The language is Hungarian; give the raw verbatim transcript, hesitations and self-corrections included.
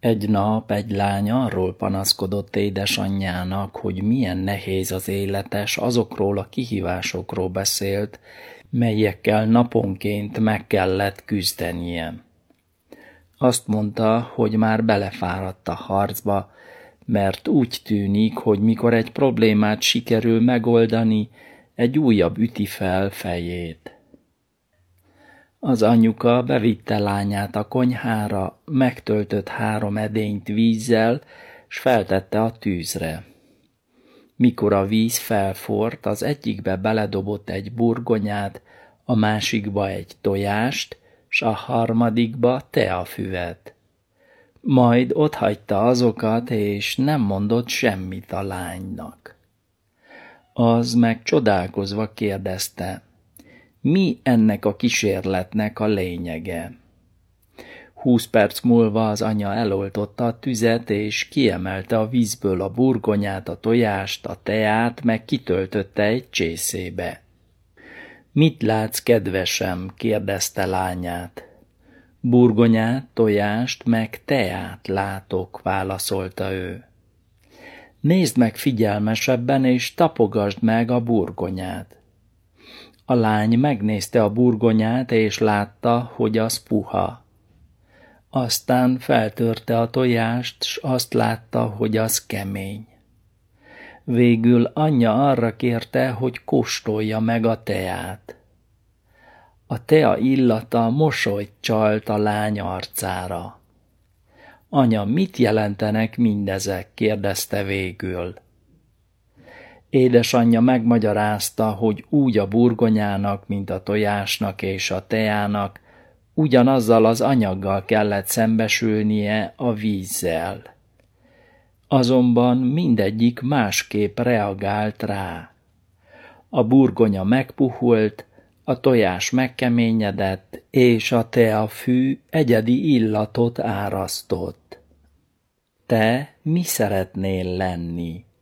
Egy nap egy lány arról panaszkodott édesanyjának, hogy milyen nehéz az élete, s azokról a kihívásokról beszélt, melyekkel naponként meg kellett küzdenie. Azt mondta, hogy már belefáradt a harcba, mert úgy tűnik, hogy mikor egy problémát sikerül megoldani, egy újabb üti fel fejét. Az anyuka bevitte lányát a konyhára, megtöltött három edényt vízzel, s feltette a tűzre. Mikor a víz felforrt, az egyikbe beledobott egy burgonyát, a másikba egy tojást, s a harmadikba teafüvet. Majd otthagyta azokat, és nem mondott semmit a lánynak. Az meg csodálkozva kérdezte, mi ennek a kísérletnek a lényege. Húsz perc múlva az anya eloltotta a tüzet, és kiemelte a vízből a burgonyát, a tojást, a teát, meg kitöltötte egy csészébe. Mit látsz, kedvesem? Kérdezte lányát. Burgonyát, tojást, meg teát látok, válaszolta ő. Nézd meg figyelmesebben, és tapogasd meg a burgonyát. A lány megnézte a burgonyát, és látta, hogy az puha. Aztán feltörte a tojást, s azt látta, hogy az kemény. Végül anyja arra kérte, hogy kóstolja meg a teát. A tea illata mosolyt csalt a lány arcára. Anya, mit jelentenek mindezek? Kérdezte végül. Édesanyja megmagyarázta, hogy úgy a burgonyának, mint a tojásnak és a teának, ugyanazzal az anyaggal kellett szembesülnie, a vízzel. Azonban mindegyik másképp reagált rá. A burgonya megpuhult, a tojás megkeményedett, és a teafű egyedi illatot árasztott. Te mi szeretnél lenni?